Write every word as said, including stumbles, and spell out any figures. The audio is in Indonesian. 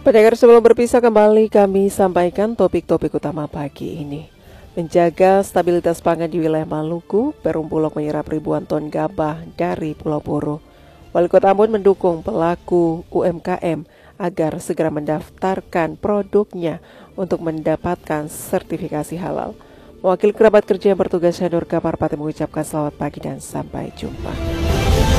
Pendengar, sebelum berpisah kembali kami sampaikan topik-topik utama pagi ini. Menjaga stabilitas pangan di wilayah Maluku, Perum Bulog menyerap ribuan ton gabah dari Pulau Buru. Wali Kota Ambon mendukung pelaku U M K M agar segera mendaftarkan produknya untuk mendapatkan sertifikasi halal. Wakil kerabat kerja yang bertugas Nur Kaparpati mengucapkan selamat pagi dan sampai jumpa.